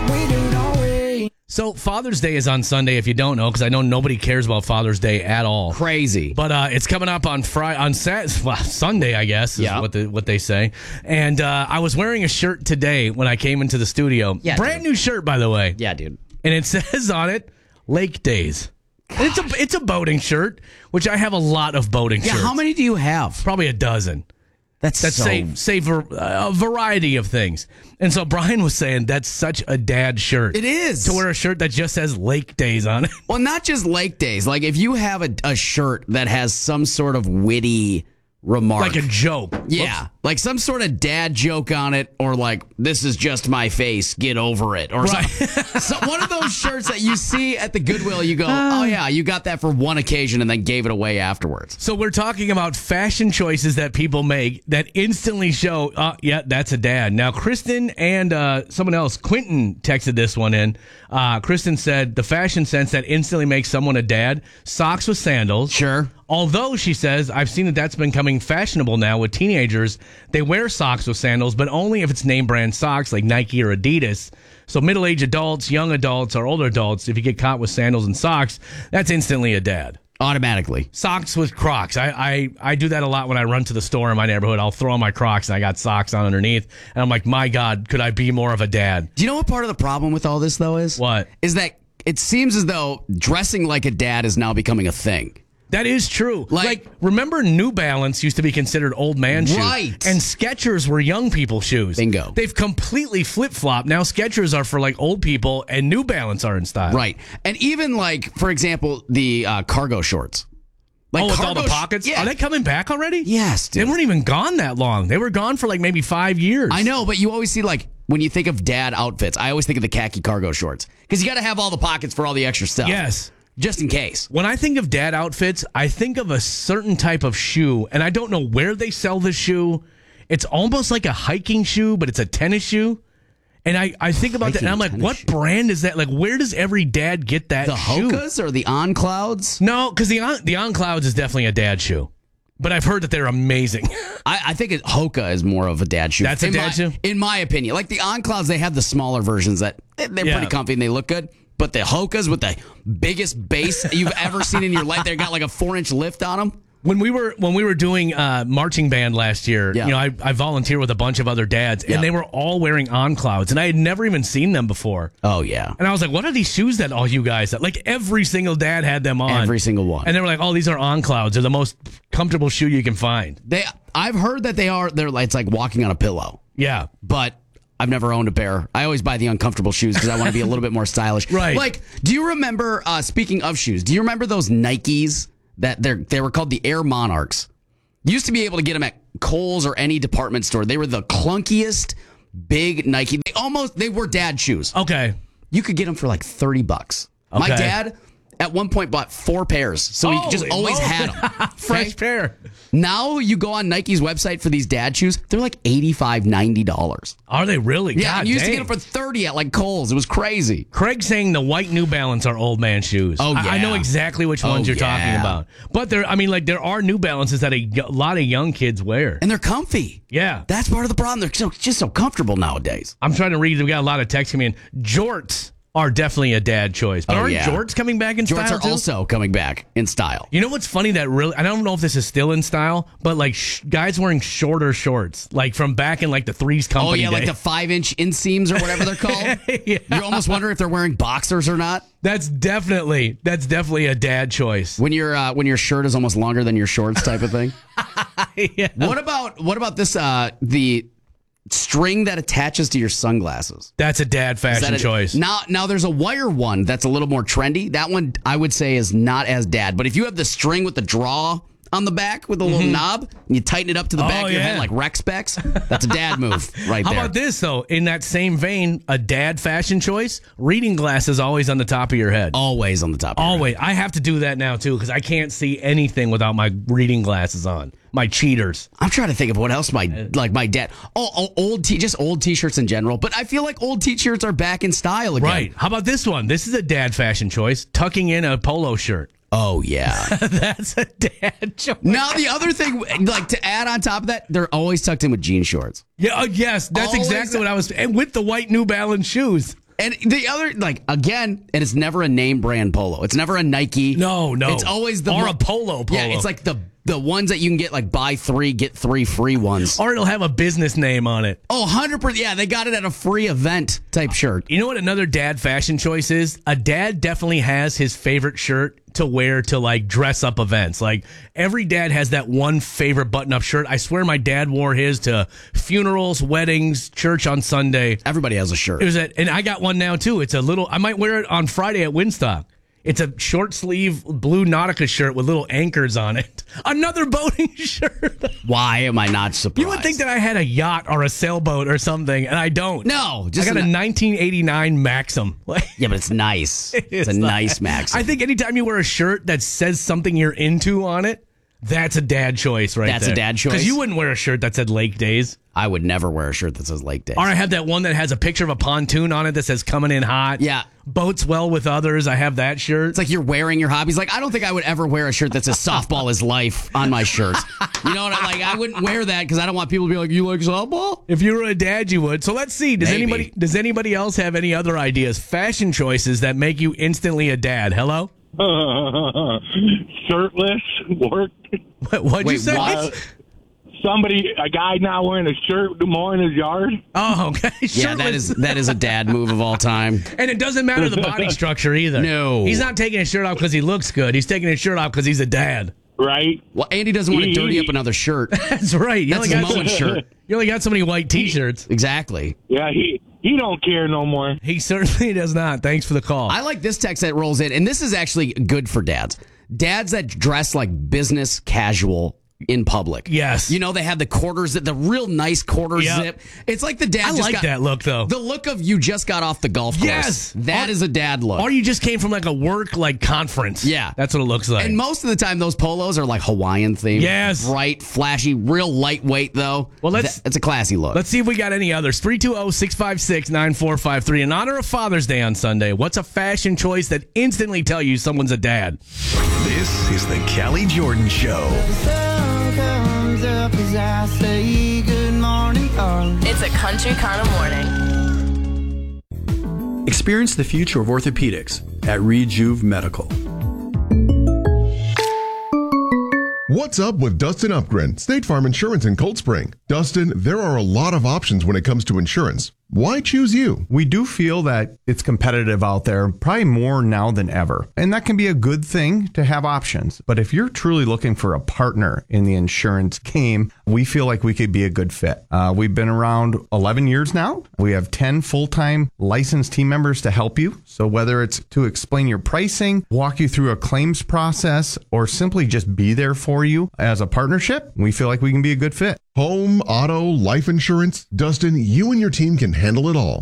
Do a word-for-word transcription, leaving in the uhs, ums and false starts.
We do, don't we? So Father's Day is on Sunday, if you don't know, because I know nobody cares about Father's Day at all. Crazy. But uh, it's coming up on Friday, on Sat- well, Sunday, I guess, is Yeah. what, the, what they say. And uh, I was wearing a shirt today when I came into the studio. Yeah, Brand dude. new shirt, by the way. Yeah, dude. And it says on it, Lake Days. And it's a it's a boating shirt, which I have a lot of boating Yeah, shirts. how many do you have? Probably a dozen. That's That so... say say ver, a variety of things. And so Brian was saying that's such a dad shirt. It is. To wear a shirt that just says Lake Days on it. Well, not just Lake Days. Like, if you have a, a shirt that has some sort of witty remark. Like a joke. Yeah. Whoops. Like some sort of dad joke on it, or like, this is just my face, get over it. Or Right. something. So one of those shirts that you see at the Goodwill, you go, oh yeah, you got that for one occasion and then gave it away afterwards. So we're talking about fashion choices that people make that instantly show, uh, yeah, that's a dad. Now, Kristen and uh, someone else, Quentin, texted this one in. Uh, Kristen said, the fashion sense that instantly makes someone a dad, socks with sandals. Sure. Although, she says, I've seen that that's becoming fashionable now with teenagers. They wear socks with sandals, but only if it's name brand socks like Nike or Adidas. So middle-aged adults, young adults, or older adults, if you get caught with sandals and socks, that's instantly a dad. Automatically. Socks with Crocs. I, I I do that a lot when I run to the store in my neighborhood. I'll throw on my Crocs and I got socks on underneath. And I'm like, my God, could I be more of a dad? Do you know what part of the problem with all this, though, is? What? Is that it seems as though dressing like a dad is now becoming a thing. That is true. Like- Like, remember New Balance used to be considered old man shoes? Right. And Skechers were young people shoes. Bingo. They've completely flip-flopped. Now Skechers are for like old people and New Balance are in style. Right. And even like, for example, the uh, cargo shorts. Like Oh, with all cargo the sh- pockets? yeah. Are they coming back already? Yes, They dude. weren't even gone that long. They were gone for like maybe five years. I know, but you always see like, when you think of dad outfits, I always think of the khaki cargo shorts. Because you got to have all the pockets for all the extra stuff. Yes. Just in case. When I think of dad outfits, I think of a certain type of shoe, and I don't know where they sell this shoe. It's almost like a hiking shoe, but it's a tennis shoe. And I, I think about that, and I'm like, Hiking what tennis shoe. brand is that? Like, where does every dad get that The shoe? Hokas or the On Clouds? No, because the on, the On Clouds is definitely a dad shoe. But I've heard that they're amazing. I, I think it, Hoka is more of a dad shoe. That's a in dad my, shoe? In my opinion. Like the On Clouds, they have the smaller versions that they- they're Yeah. pretty comfy and they look good. But the Hokas with the biggest base you've ever seen in your life, they got like a four inch lift on them. When we were when we were doing uh, marching band last year, Yeah. you know, I, I volunteered with a bunch of other dads, and Yeah. they were all wearing On Clouds, and I had never even seen them before. Oh, yeah. And I was like, what are these shoes that all you guys have? Like every single dad had them on. Every single one. And they were like, oh, these are On Clouds. They're the most comfortable shoe you can find. They, I've heard that they are, they're like, it's like walking on a pillow. Yeah. But I've never owned a pair. I always buy the uncomfortable shoes because I want to be a little bit more stylish. Right. Like, do you remember, uh, speaking of shoes, do you remember those Nikes that they're, they were called the Air Monarchs? You used to be able to get them at Kohl's or any department store. They were the clunkiest big Nike. They almost, they were dad shoes. Okay. You could get them for like thirty bucks. My Okay. dad at one point bought four pairs. So he just Holy always moly. had them. Fresh pair. Now you go on Nike's website for these dad shoes, they're like eighty-five dollars, ninety dollars. Are they really? Yeah, God and you used dang. to get them for thirty at like Kohl's. It was crazy. Craig saying the white New Balance are old man shoes. Oh, I, I yeah. know exactly which Oh, ones you're yeah. talking about. But there, I mean, like there are New Balances that a y- lot of young kids wear. And they're comfy. Yeah. That's part of the problem. They're so, just so comfortable nowadays. I'm trying to read. We got a lot of texts coming in. Jorts are definitely a dad choice. But Oh, aren't yeah. jorts coming back in Jorts style are too? also coming back in style. You know what's funny that really, I don't know if this is still in style, but like sh- guys wearing shorter shorts, like from back in like the Threes Company Oh, yeah, like days. the five inch inseams or whatever they're called. Yeah. You almost wonder if they're wearing boxers or not. That's definitely, that's definitely a dad choice. When your uh, when your shirt is almost longer than your shorts type of thing. Yeah. What about what about this uh, the string that attaches to your sunglasses? That's a dad Is fashion that a- choice. Now, now there's a wire one that's a little more trendy. That one I would say is not as dad. But if you have the string with the draw on the back with a little knob and you tighten it up to the Oh, back of your yeah. head like Rex Specs, that's a dad move right How there. about this, though? In that same vein, a dad fashion choice, reading glasses always on the top of your head. Always on the top. Of your Always. I have to do that now, too, because I can't see anything without my reading glasses on. My cheaters. I'm trying to think of what else my like my dad. Oh, oh old t just old t-shirts in general. But I feel like old t-shirts are back in style again. Right. How about this one? This is a dad fashion choice, tucking in a polo shirt. Oh yeah. That's a dad choice. Now the other thing, like to add on top of that, they're always tucked in with jean shorts. Yeah, uh, yes, that's Always- exactly what I was. And with the white New Balance shoes. And the other, like, again, and it's never a name brand polo. It's never a Nike. No, no. It's always the or mo- a polo polo. Yeah, it's like the the ones that you can get, like, buy three, get three free ones. Or it'll have a business name on it. Oh, one hundred percent. Yeah, they got it at a free event type shirt. You know what another dad fashion choice is? A dad definitely has his favorite shirt to wear to like dress up events. Like every dad has that one favorite button up shirt. I swear my dad wore his to funerals, weddings, church on Sunday. Everybody has a shirt. It was at, and I got one now too. It's a little, I might wear it on Friday at Winstock. It's a short sleeve blue Nautica shirt with little anchors on it. Another boating shirt. Why am I not surprised? You would think that I had a yacht or a sailboat or something, and I don't. No, just I got an- a nineteen eighty-nine Maxim. Yeah, but it's nice. It It's a is nice nice. Maxim. I think anytime you wear a shirt that says something you're into on it, that's a dad choice right That's a there. dad choice? Because you wouldn't wear a shirt that said Lake Days. I would never wear a shirt that says Lake Days. Or I have that one that has a picture of a pontoon on it that says coming in hot. Yeah. Boats well with others. I have that shirt. It's like you're wearing your hobbies. Like, I don't think I would ever wear a shirt that says softball is life on my shirt. You know what I like? I wouldn't wear that because I don't want people to be like, you like softball? If you were a dad, you would. So let's see. Does Maybe. anybody does anybody else have any other ideas? Fashion choices that make you instantly a dad. Hello? Shirtless work. What, what'd you Wait, say? what? Uh, somebody, a guy not wearing a shirt mowing his yard. Oh, okay. Yeah, that Shirtless. is that is a dad move of all time. And it doesn't matter the body structure either. No. He's not taking his shirt off because he looks good. He's taking his shirt off because he's a dad. Right? Well, Andy doesn't want to dirty up another shirt. That's right. You That's only, his got mowing so, shirt. you only got so many white T-shirts. Exactly. Yeah, he he don't care no more. He certainly does not. Thanks for the call. I like this text that rolls in, and this is actually good for dads. Dads that dress like business casual in public. Yes. You know, they have the quarters, the real nice quarter Yep. zip. It's like the dad I just like got, that look, though. The look of you just got off the golf course. Yes. That Or- is a dad look. Or you just came from like a work like conference. Yeah. That's what it looks like. And most of the time, those polos are like Hawaiian themed. Yes. Bright, flashy, real lightweight, though. Well, let's- That- it's a classy look. Let's see if we got any others. three two zero, six five six, nine four five three. In honor of Father's Day on Sunday, what's a fashion choice that instantly tell you someone's a dad? This is the Kelly Jordan Show. It's a country kind of morning. Experience the future of orthopedics at Rejuve Medical. What's up with Dustin Upgren, State Farm Insurance in Cold Spring? Dustin, there are a lot of options when it comes to insurance. Why choose you? We do feel that it's competitive out there, probably more now than ever. And that can be a good thing to have options. But if you're truly looking for a partner in the insurance game, we feel like we could be a good fit. Uh, we've been around eleven years now. We have ten full-time licensed team members to help you. So whether it's to explain your pricing, walk you through a claims process, or simply just be there for you as a partnership, we feel like we can be a good fit. Home, auto, life insurance? Dustin, you and your team can handle it all.